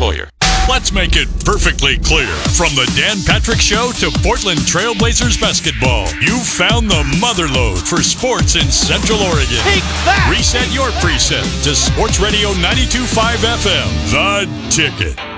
employer. Let's make it perfectly clear. From the Dan Patrick Show to Portland Trailblazers basketball, you found the motherlode for sports in Central Oregon. Take that! Reset your preset to Sports Radio 92.5 FM. The Ticket.